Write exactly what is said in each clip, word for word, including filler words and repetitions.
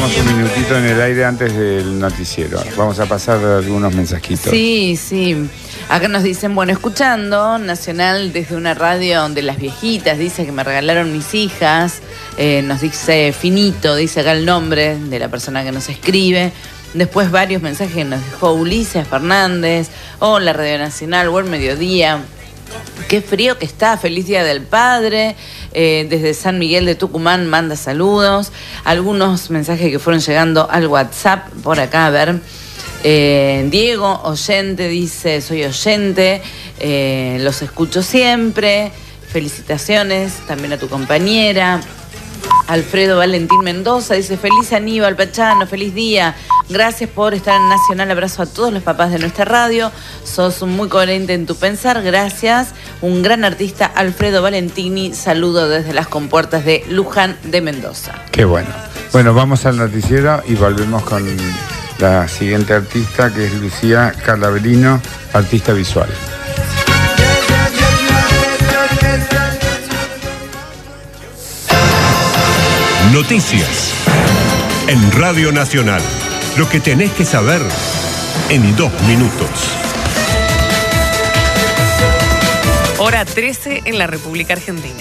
quedamos un minutito en el aire antes del noticiero. Vamos a pasar algunos mensajitos. Sí, sí. Acá nos dicen, bueno, escuchando Nacional desde una radio de las viejitas, dice que me regalaron mis hijas. Eh, nos dice Finito, dice acá el nombre de la persona que nos escribe. Después varios mensajes que nos dejó Ulises Fernández. Hola, Radio Nacional, buen mediodía. Qué frío que está, feliz Día del Padre. Eh, desde San Miguel de Tucumán manda saludos. Algunos mensajes que fueron llegando al WhatsApp por acá, a ver. Eh, Diego, oyente, dice, soy oyente, eh, los escucho siempre. Felicitaciones también a tu compañera. Alfredo Valentín Mendoza dice, feliz Aníbal Pachano, feliz día. Gracias por estar en Nacional. Abrazo a todos los papás de nuestra radio. Sos muy coherente en tu pensar. Gracias. Un gran artista, Alfredo Valentini. Saludo desde las compuertas de Luján de Mendoza. Qué bueno. Bueno, vamos al noticiero y volvemos con la siguiente artista, que es Lucía Carlavelino, artista visual. Noticias en Radio Nacional. Lo que tenés que saber en dos minutos. Hora trece en la República Argentina.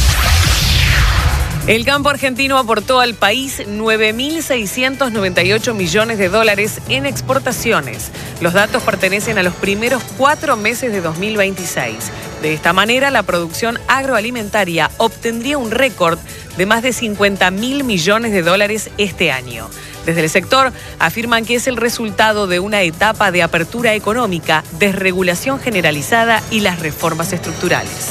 El campo argentino aportó al país nueve mil seiscientos noventa y ocho millones de dólares en exportaciones. Los datos pertenecen a los primeros cuatro meses de dos mil veintiséis. De esta manera, la producción agroalimentaria obtendría un récord de más de cincuenta mil millones de dólares este año. Desde el sector afirman que es el resultado de una etapa de apertura económica, desregulación generalizada y las reformas estructurales.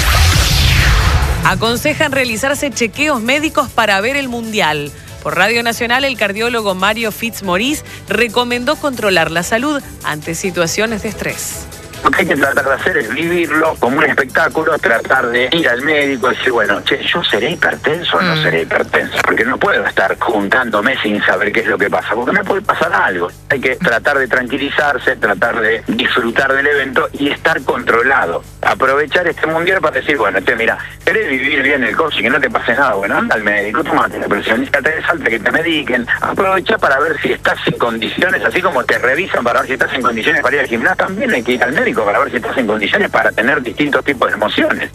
Aconsejan realizarse chequeos médicos para ver el Mundial. Por Radio Nacional, el cardiólogo Mario Fitzmaurice recomendó controlar la salud ante situaciones de estrés. Lo que hay que tratar de hacer es vivirlo como un espectáculo, tratar de ir al médico y decir, bueno, che, ¿yo seré hipertenso o no seré hipertenso? Porque no puedo estar juntándome sin saber qué es lo que pasa, porque me puede pasar algo. Hay que tratar de tranquilizarse, tratar de disfrutar del evento y estar controlado. Aprovechar este mundial para decir, bueno, che, mira, querés vivir bien el coche y que no te pase nada, bueno, anda al médico, tomate la presión, te hace falta que te mediquen. Aprovecha para ver si estás en condiciones, así como te revisan para ver si estás en condiciones para ir al gimnasio, también hay que ir al médico para ver si estás en condiciones para tener distintos tipos de emociones.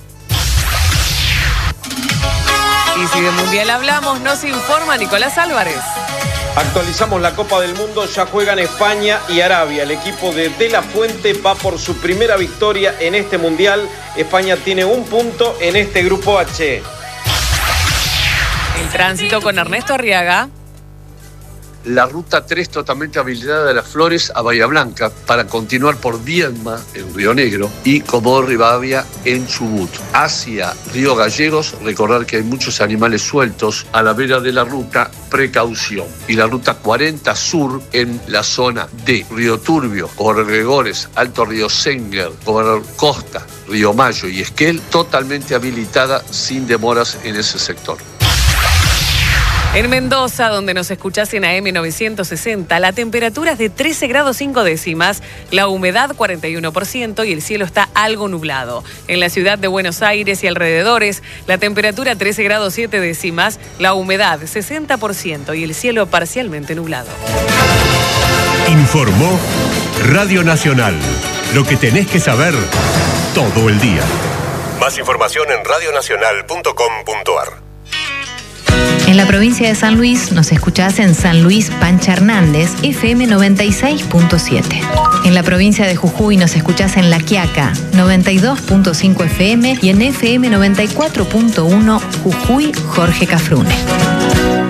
Y si de Mundial hablamos, nos informa Nicolás Álvarez. Actualizamos la Copa del Mundo, ya juegan España y Arabia. El equipo de De La Fuente va por su primera victoria en este Mundial. España tiene un punto en este grupo H. El tránsito con Ernesto Arriaga. La ruta tres totalmente habilitada de Las Flores a Bahía Blanca para continuar por Viedma en Río Negro y Comodoro Rivadavia en Chubut. Hacia Río Gallegos, recordar que hay muchos animales sueltos a la vera de la ruta, precaución. Y la ruta cuarenta sur en la zona de Río Turbio, Corregores, Alto Río Senger, Costa, Río Mayo y Esquel, totalmente habilitada sin demoras en ese sector. En Mendoza, donde nos escuchás en A M novecientos sesenta, la temperatura es de trece grados cinco décimas, la humedad cuarenta y uno por ciento y el cielo está algo nublado. En la ciudad de Buenos Aires y alrededores, la temperatura trece grados siete décimas, la humedad sesenta por ciento y el cielo parcialmente nublado. Informó Radio Nacional. Lo que tenés que saber todo el día. Más información en radio nacional punto com punto a r. En la provincia de San Luis nos escuchás en San Luis Pancha Hernández, F M noventa y seis punto siete. En la provincia de Jujuy nos escuchás en La Quiaca, noventa y dos punto cinco F M y en F M noventa y cuatro punto uno Jujuy Jorge Cafrune.